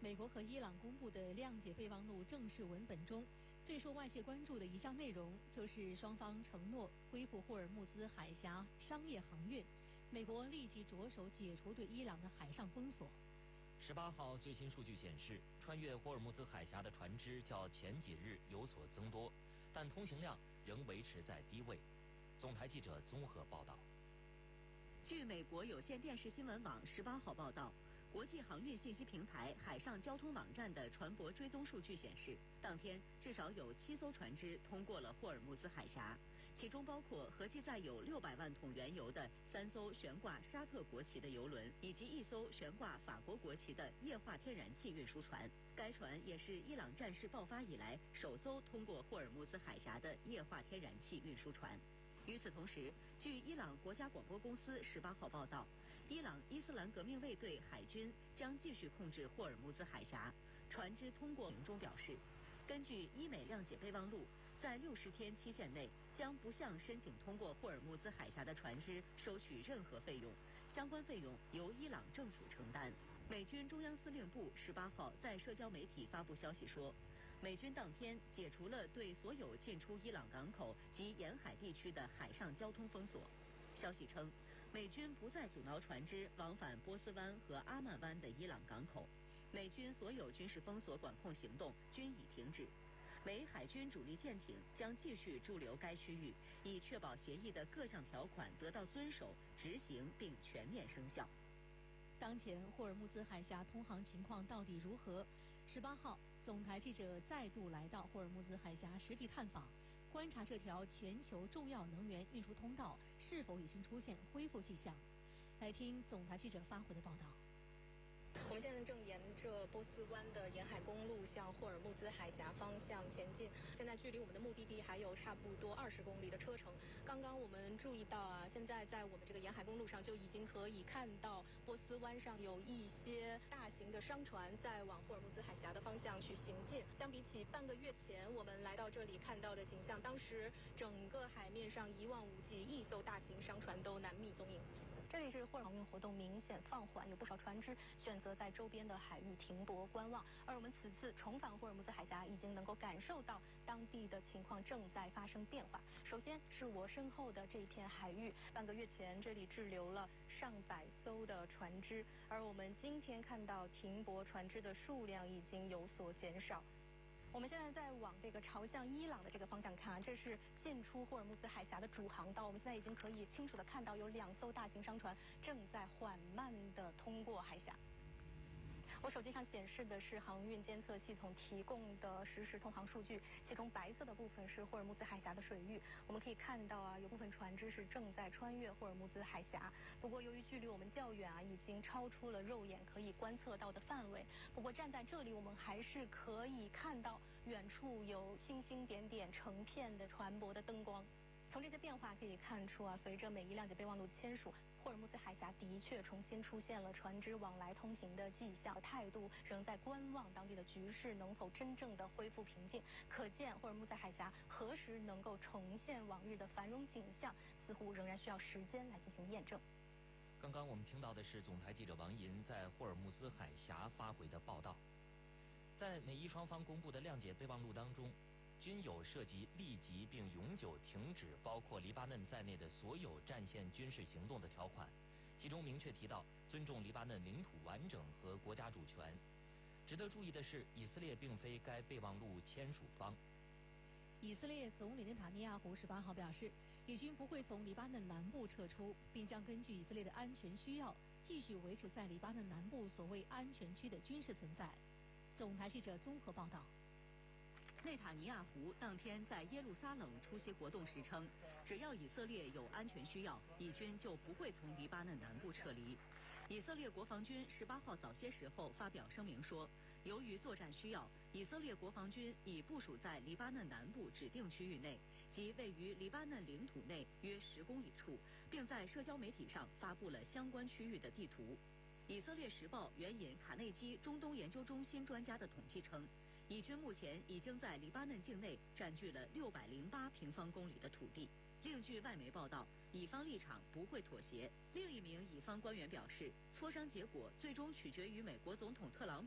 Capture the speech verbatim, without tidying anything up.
美国和伊朗公布的谅解备忘录正式文本中，最受外界关注的一项内容就是双方承诺恢复霍尔木兹海峡商业航运，美国立即着手解除对伊朗的海上封锁。 十八号最新数据显示，穿越霍尔木兹海峡的船只较前几日有所增多，但通行量仍维持在低位。总台记者综合报道。 据美国有线电视新闻网十八号报道，国际航运信息平台海上交通网站的船舶追踪数据显示，当天至少有七艘船只通过了霍尔木兹海峡，其中包括合计载有六百万桶原油的三艘悬挂沙特国旗的油轮，以及一艘悬挂法国国旗的液化天然气运输船。该船也是伊朗战事爆发以来首艘通过霍尔木兹海峡的液化天然气运输船。与此同时，据伊朗国家广播公司十八号报道，伊朗伊斯兰革命卫队海军将继续控制霍尔木兹海峡。船只通过中表示，根据伊美谅解备忘录，在六十天期限内将不向申请通过霍尔木兹海峡的船只收取任何费用，相关费用由伊朗政府承担。美军中央司令部十八号在社交媒体发布消息说，美军当天解除了对所有进出伊朗港口及沿海地区的海上交通封锁。消息称，美军不再阻挠船只往返波斯湾和阿曼湾的伊朗港口，美军所有军事封锁管控行动均已停止。美海军主力舰艇将继续驻留该区域，以确保协议的各项条款得到遵守、执行并全面生效。 当前霍尔木兹海峡通航情况到底如何？十八号，总台记者再度来到霍尔木兹海峡实地探访，观察这条全球重要能源运输通道是否已经出现恢复迹象。来听总台记者发回的报道。 我们现在正沿着波斯湾的沿海公路向霍尔木兹海峡方向前进，现在距离我们的目的地还有差不多二十公里的车程。刚刚我们注意到啊，现在在我们这个沿海公路上就已经可以看到波斯湾上有一些大型的商船在往霍尔木兹海峡的方向去行进。相比起半个月前我们来到这里看到的景象，当时整个海面上一望无际，一艘大型商船都难觅踪影。这里是霍尔航运活动明显放缓，有不少船只选择在周边的海域停泊观望。而我们此次重返霍尔木兹海峡，已经能够感受到当地的情况正在发生变化。首先是我身后的这一片海域，半个月前这里滞留了上百艘的船只，而我们今天看到停泊船只的数量已经有所减少。我们现在在往这个朝向伊朗的这个方向看，这是进出霍尔木兹海峡的主航道。我们现在已经可以清楚地看到有两艘大型商船正在缓慢地通过海峡。我手机上显示的是航运监测系统提供的实时通航数据，其中白色的部分是霍尔木兹海峡的水域。我们可以看到啊，有部分船只是正在穿越霍尔木兹海峡。不过由于距离我们较远啊，已经超出了肉眼可以观测到的范围。不过站在这里，我们还是可以看到远处有星星点点成片的船舶的灯光。从这些变化可以看出啊，随着美伊谅解备忘录签署，霍尔木兹海峡的确重新出现了船只往来通行的迹象，态度仍在观望当地的局势能否真正的恢复平静。可见霍尔木兹海峡何时能够重现往日的繁荣景象，似乎仍然需要时间来进行验证。 刚刚我们听到的是总台记者王银在霍尔木兹海峡发回的报道。在美伊双方公布的谅解备忘录当中，均有涉及立即并永久停止包括黎巴嫩在内的所有战线军事行动的条款，其中明确提到尊重黎巴嫩领土完整和国家主权。值得注意的是，以色列并非该备忘录签署方。 以色列总理内塔尼亚胡十八号表示，以军不会从黎巴嫩南部撤出，并将根据以色列的安全需要，继续维持在黎巴嫩南部所谓安全区的军事存在。总台记者综合报道。 内塔尼亚胡当天在耶路撒冷出席活动时称，只要以色列有安全需要，以军就不会从黎巴嫩南部撤离。以色列国防军十八号早些时候发表声明说，由于作战需要，以色列国防军已部署在黎巴嫩南部指定区域内，即位于黎巴嫩领土内约十公里处，并在社交媒体上发布了相关区域的地图。以色列时报援引卡内基中东研究中心专家的统计称，以军目前已经在黎巴嫩境内占据了六百零八平方公里的土地。另据外媒报道，以方立场不会妥协。另一名以方官员表示，磋商结果最终取决于美国总统特朗普